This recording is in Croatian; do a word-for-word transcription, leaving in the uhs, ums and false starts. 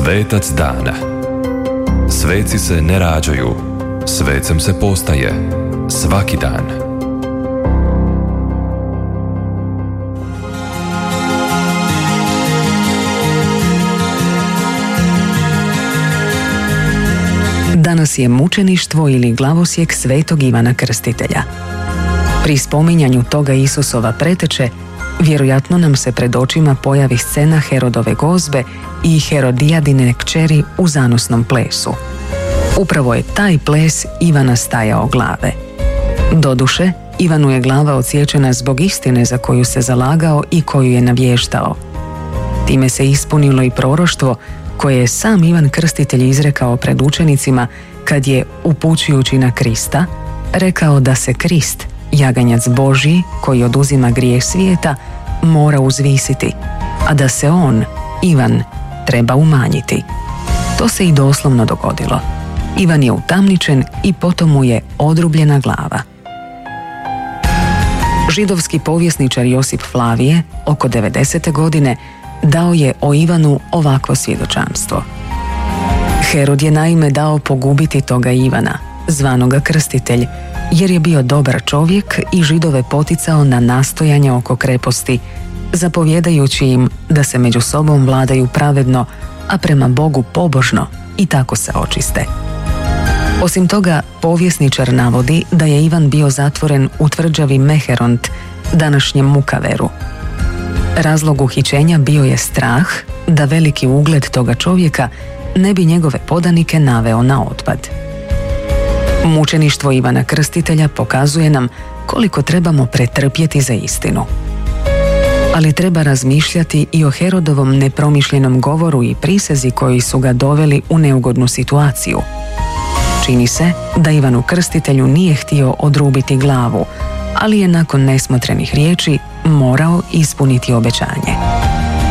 Svetac dana. Sveci se ne rađaju, svecem se postaje. Svaki dan. Danas je mučeništvo ili glavosjek svetog Ivana Krstitelja. Pri spominjanju toga Isusova preteče, vjerojatno nam se pred očima pojavi scena Herodove gozbe i Herodijadine kćeri u zanosnom plesu. Upravo je taj ples Ivana stajao glave. Doduše, Ivanu je glava odsječena zbog istine za koju se zalagao i koju je navještao. Time se ispunilo i proroštvo koje je sam Ivan Krstitelj izrekao pred učenicima kad je, upućujući na Krista, rekao da se Krist, jaganjac Božji koji oduzima grijeh svijeta, mora uzvisiti, a da se on, Ivan, treba umanjiti. To se i doslovno dogodilo. Ivan je utamničen i potom mu je odrubljena glava. Židovski povjesničar Josip Flavije, oko devedesete godine, dao je o Ivanu ovakvo svjedočanstvo. Herod je naime dao pogubiti toga Ivana, zvanoga Krstitelj, jer je bio dobar čovjek i Židove poticao na nastojanje oko kreposti, zapovjedajući im da se među sobom vladaju pravedno, a prema Bogu pobožno, i tako se očiste. Osim toga, povjesničar navodi da je Ivan bio zatvoren u tvrđavi Meheront, današnjem Mukaveru. Razlog uhićenja bio je strah da veliki ugled toga čovjeka ne bi njegove podanike naveo na otpad. Mučeništvo Ivana Krstitelja pokazuje nam koliko trebamo pretrpjeti za istinu. Ali treba razmišljati i o Herodovom nepromišljenom govoru i prisezi koji su ga doveli u neugodnu situaciju. Čini se da Ivanu Krstitelju nije htio odrubiti glavu, ali je nakon nesmotrenih riječi morao ispuniti obećanje.